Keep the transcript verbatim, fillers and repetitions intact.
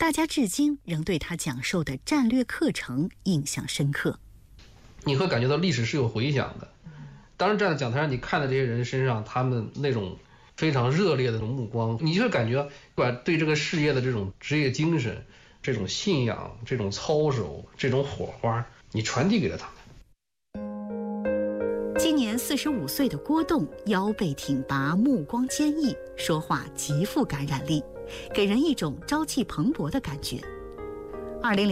大家至今仍对他讲授的战略课程印象深刻。 你会感觉到历史是有回响的。当然站在讲台上，你看到这些人身上他们那种非常热烈的这种目光，你就会感觉把对这个事业的这种职业精神、这种信仰、这种操守、这种火花，你传递给了他们。 今年四十五岁的郭栋，腰背挺拔，目光坚毅，说话极富感染力，给人一种朝气蓬勃的感觉。二零零